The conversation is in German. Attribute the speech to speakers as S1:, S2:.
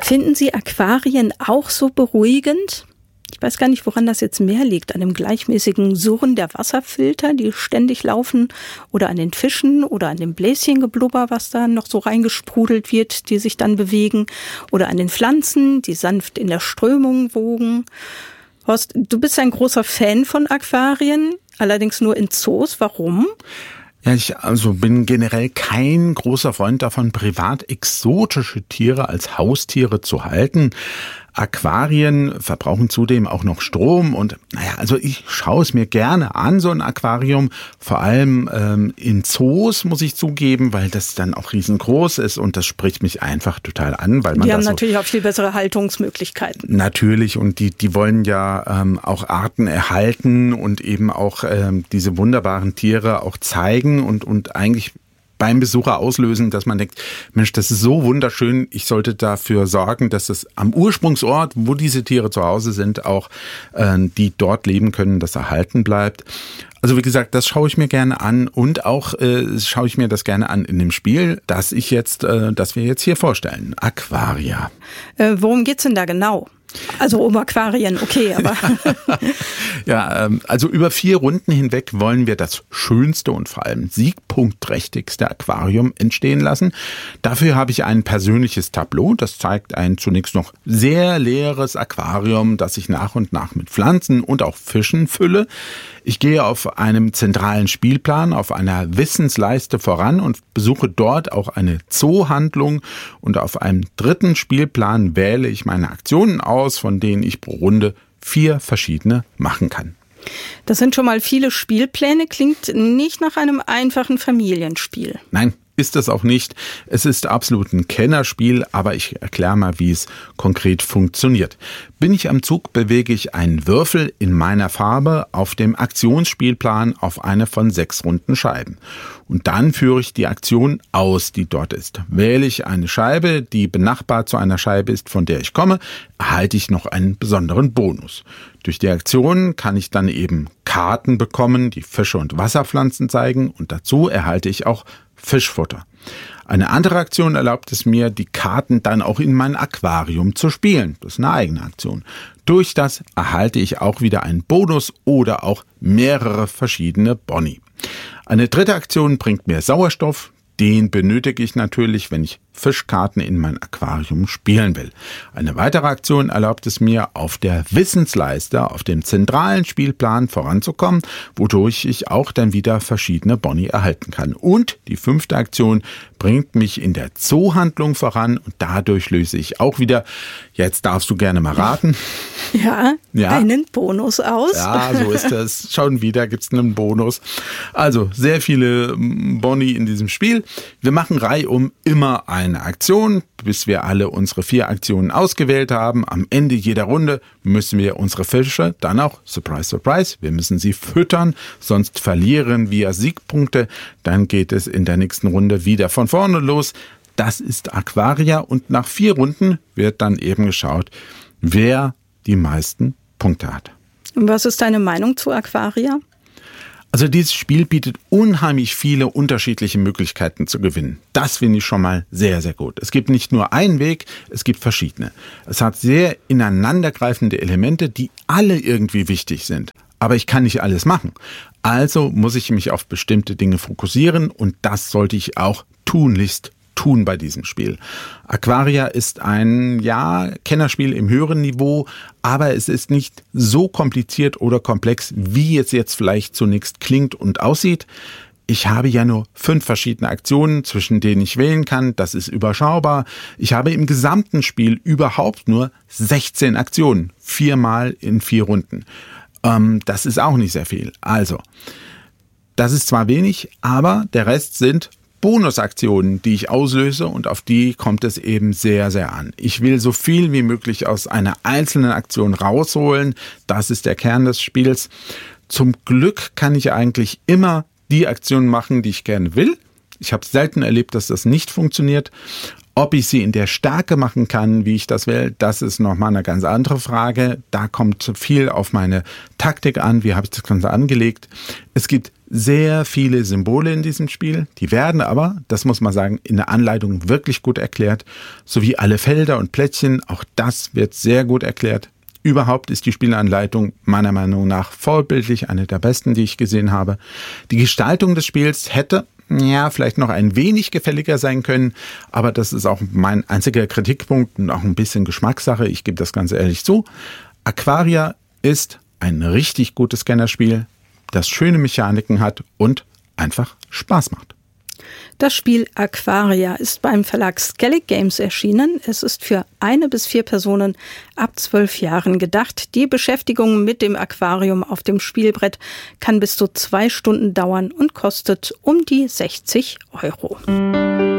S1: Finden Sie Aquarien auch so beruhigend? Ich weiß gar nicht, woran das jetzt mehr liegt. An dem gleichmäßigen Surren der Wasserfilter, die ständig laufen, oder an den Fischen oder an dem Bläschengeblubber, was da noch so reingesprudelt wird, die sich dann bewegen, oder an den Pflanzen, die sanft in der Strömung wogen. Horst, du bist ein großer Fan von Aquarien, allerdings nur in Zoos. Warum?
S2: Ja, ich bin generell kein großer Freund davon, privat exotische Tiere als Haustiere zu halten. Aquarien verbrauchen zudem auch noch Strom und ich schaue es mir gerne an, so ein Aquarium, vor allem in Zoos, muss ich zugeben, weil das dann auch riesengroß ist und das spricht mich einfach total an. Weil man
S1: die haben natürlich auch viel bessere Haltungsmöglichkeiten.
S2: Natürlich, und die wollen ja auch Arten erhalten und eben auch diese wunderbaren Tiere auch zeigen und eigentlich beim Besucher auslösen, dass man denkt, Mensch, das ist so wunderschön, ich sollte dafür sorgen, dass es am Ursprungsort, wo diese Tiere zu Hause sind, auch die dort leben können, das erhalten bleibt. Also wie gesagt, das schaue ich mir gerne an und auch schaue ich mir das gerne an in dem Spiel, das wir jetzt hier vorstellen, Aquaria.
S1: Worum geht's denn da genau? Also um Aquarien, okay, aber...
S2: Ja, also über 4 Runden hinweg wollen wir das schönste und vor allem siegpunktträchtigste Aquarium entstehen lassen. Dafür habe ich ein persönliches Tableau, das zeigt ein zunächst noch sehr leeres Aquarium, das ich nach und nach mit Pflanzen und auch Fischen fülle. Ich gehe auf einem zentralen Spielplan, auf einer Wissensleiste voran und besuche dort auch eine Zoohandlung. Und auf einem dritten Spielplan wähle ich meine Aktionen aus, von denen ich pro Runde 4 verschiedene machen kann.
S1: Das sind schon mal viele Spielpläne, klingt nicht nach einem einfachen Familienspiel.
S2: Nein, ist es auch nicht. Es ist absolut ein Kennerspiel, aber ich erkläre mal, wie es konkret funktioniert. Bin ich am Zug, bewege ich einen Würfel in meiner Farbe auf dem Aktionsspielplan auf eine von 6 runden Scheiben. Und dann führe ich die Aktion aus, die dort ist. Wähle ich eine Scheibe, die benachbart zu einer Scheibe ist, von der ich komme, erhalte ich noch einen besonderen Bonus. Durch die Aktion kann ich dann eben Karten bekommen, die Fische und Wasserpflanzen zeigen, und dazu erhalte ich auch Fischfutter. Eine andere Aktion erlaubt es mir, die Karten dann auch in mein Aquarium zu spielen. Das ist eine eigene Aktion. Durch das erhalte ich auch wieder einen Bonus oder auch mehrere verschiedene Boni. Eine dritte Aktion bringt mir Sauerstoff. Den benötige ich natürlich, wenn ich Fischkarten in mein Aquarium spielen will. Eine weitere Aktion erlaubt es mir, auf der Wissensleiste, auf dem zentralen Spielplan voranzukommen, wodurch ich auch dann wieder verschiedene Boni erhalten kann. Und die 5. Aktion bringt mich in der Zoohandlung voran und dadurch löse ich auch wieder, jetzt darfst du gerne mal raten.
S1: Ja, einen Bonus aus.
S2: Ja, so ist das. Schon wieder gibt's einen Bonus. Also sehr viele Boni in diesem Spiel. Wir machen reihum immer eine Aktion, bis wir alle unsere 4 Aktionen ausgewählt haben. Am Ende jeder Runde müssen wir unsere Fische dann auch, surprise, surprise, wir müssen sie füttern, sonst verlieren wir Siegpunkte. Dann geht es in der nächsten Runde wieder von vorne los. Das ist Aquaria und nach 4 Runden wird dann eben geschaut, wer die meisten Punkte hat.
S1: Und was ist deine Meinung zu Aquaria?
S2: Also dieses Spiel bietet unheimlich viele unterschiedliche Möglichkeiten zu gewinnen. Das finde ich schon mal sehr, sehr gut. Es gibt nicht nur einen Weg, es gibt verschiedene. Es hat sehr ineinandergreifende Elemente, die alle irgendwie wichtig sind. Aber ich kann nicht alles machen. Also muss ich mich auf bestimmte Dinge fokussieren und das sollte ich auch tunlichst tun bei diesem Spiel. Aquaria ist ein, Kennerspiel im höheren Niveau, aber es ist nicht so kompliziert oder komplex, wie es jetzt vielleicht zunächst klingt und aussieht. Ich habe ja nur 5 verschiedene Aktionen, zwischen denen ich wählen kann. Das ist überschaubar. Ich habe im gesamten Spiel überhaupt nur 16 Aktionen. 4-mal in 4 Runden. Das ist auch nicht sehr viel. Also, das ist zwar wenig, aber der Rest sind Bonusaktionen, die ich auslöse und auf die kommt es eben sehr, sehr an. Ich will so viel wie möglich aus einer einzelnen Aktion rausholen. Das ist der Kern des Spiels. Zum Glück kann ich eigentlich immer die Aktionen machen, die ich gerne will. Ich habe selten erlebt, dass das nicht funktioniert. Ob ich sie in der Stärke machen kann, wie ich das will, das ist nochmal eine ganz andere Frage. Da kommt viel auf meine Taktik an. Wie habe ich das Ganze angelegt? Es gibt sehr viele Symbole in diesem Spiel. Die werden aber, das muss man sagen, in der Anleitung wirklich gut erklärt. Sowie alle Felder und Plättchen, auch das wird sehr gut erklärt. Überhaupt ist die Spielanleitung meiner Meinung nach vorbildlich, eine der besten, die ich gesehen habe. Die Gestaltung des Spiels hätte vielleicht noch ein wenig gefälliger sein können, aber das ist auch mein einziger Kritikpunkt und auch ein bisschen Geschmackssache. Ich gebe das ganz ehrlich zu. Aquaria ist ein richtig gutes Scannerspiel, das schöne Mechaniken hat und einfach Spaß macht.
S1: Das Spiel Aquaria ist beim Verlag Skellig Games erschienen. Es ist für 1 bis 4 Personen ab 12 Jahren gedacht. Die Beschäftigung mit dem Aquarium auf dem Spielbrett kann bis zu 2 Stunden dauern und kostet um die 60 €.